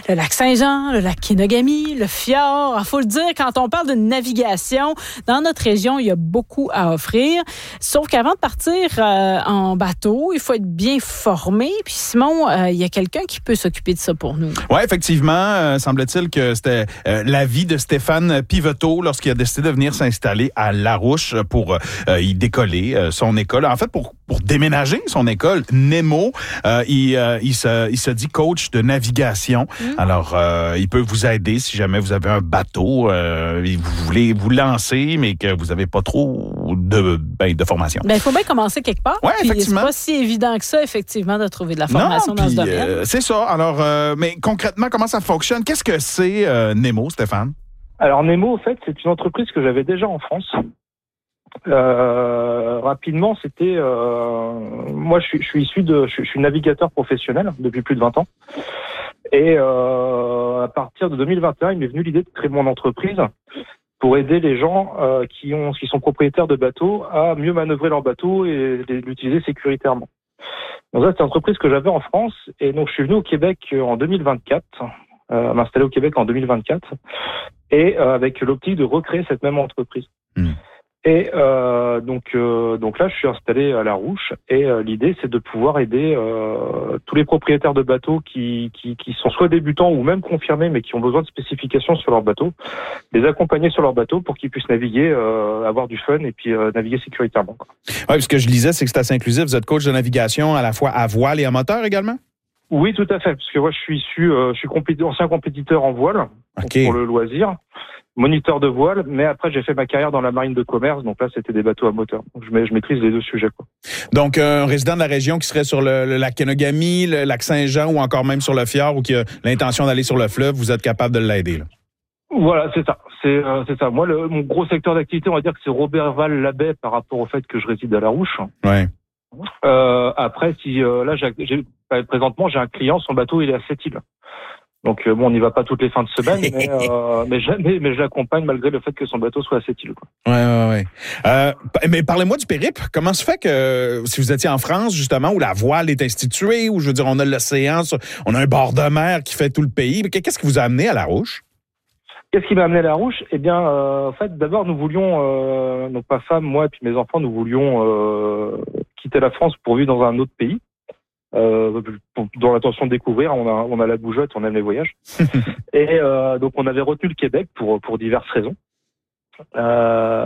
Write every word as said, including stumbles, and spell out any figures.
le lac Saint-Jean, le lac Kenogami, le fjord. Il faut le dire, quand on parle de navigation, dans notre région, il y a beaucoup à offrir. Sauf qu'avant de partir euh, en bateau, il faut être bien formé. Puis Simon, euh, il y a quelqu'un qui peut s'occuper de ça pour nous. Oui, effectivement. Euh, semble-t-il que c'était euh, l'avis de Stéphane Piveteau lorsqu'il a décidé de venir s'installer à Larouche pour euh, y décoller euh, son école. En fait, pour, pour déménager son école, Nemo, euh, il, euh, il, se, il se dit coach de navigation. Mmh. Alors, euh, il peut vous aider si jamais vous avez un bateau euh, et vous voulez vous lancer, mais que vous n'avez pas trop de, ben, de formation. Ben, il faut bien commencer quelque part. Oui, effectivement. C'est pas si évident que ça, effectivement, de trouver de la formation non, dans puis, ce domaine. Euh, c'est ça. Alors, euh, mais concrètement, comment ça fonctionne? Qu'est-ce que c'est euh, Nemo, Stéphane? Alors, Nemo, en fait, c'est une entreprise que j'avais déjà en France. Euh, rapidement, c'était... Euh, moi, je suis, je suis issu de... Je suis navigateur professionnel depuis plus de vingt ans. Et euh, à partir de deux mille vingt et un, il m'est venu l'idée de créer mon entreprise pour aider les gens euh, qui, ont, qui sont propriétaires de bateaux à mieux manœuvrer leur bateau et l'utiliser sécuritairement. Donc ça, c'est une entreprise que j'avais en France. Et donc, je suis venu au Québec en deux mille vingt-quatre, euh, m'installer au Québec en deux mille vingt-quatre, et euh, avec l'optique de recréer cette même entreprise. Mmh. Et euh, donc, euh, donc là, je suis installé à Larouche, et euh, l'idée, c'est de pouvoir aider euh, tous les propriétaires de bateaux qui, qui, qui sont soit débutants ou même confirmés, mais qui ont besoin de spécifications sur leur bateau, les accompagner sur leur bateau pour qu'ils puissent naviguer, euh, avoir du fun et puis euh, naviguer sécuritairement. Oui, ce que je lisais, c'est que c'est assez inclusif. Vous êtes coach de navigation à la fois à voile et à moteur également? Oui, tout à fait, parce que moi, je suis issu, euh, je suis compéti- ancien compétiteur en voile, okay. pour le loisir. Moniteur de voile, mais après j'ai fait ma carrière dans la marine de commerce, donc là c'était des bateaux à moteur. Donc je, je maîtrise les deux sujets, quoi. Donc un résident de la région qui serait sur le, le lac Kenogami, le lac Saint-Jean ou encore même sur le fjord ou qui a l'intention d'aller sur le fleuve, vous êtes capable de l'aider, là. Voilà, c'est ça. C'est, euh, c'est ça. Moi, le, mon gros secteur d'activité, on va dire que c'est Roberval-Labaye par rapport au fait que je réside à Larouche. Ouais. Euh, après, si euh, là, j'ai, j'ai, présentement, j'ai un client, son bateau il est à Sept-Îles. Donc bon, on n'y va pas toutes les fins de semaine, mais euh, mais jamais, mais je l'accompagne malgré le fait que son bateau soit à Sept-Îles, quoi. Ouais, ouais, ouais. Euh, mais parlez-moi du périple. Comment se fait que si vous étiez en France justement où la voile est instituée, où je veux dire on a l'océan, on a un bord de mer qui fait tout le pays, qu'est-ce qui vous a amené à Larouche? Qu'est-ce qui m'a amené à Larouche? Eh bien, euh, en fait, d'abord nous voulions, euh, donc ma femme, moi et puis mes enfants, nous voulions euh, quitter la France pour vivre dans un autre pays. Euh, dans l'intention de découvrir, on a, on a la bougeotte, on aime les voyages. Et euh, donc on avait retenu le Québec pour, pour diverses raisons. Euh,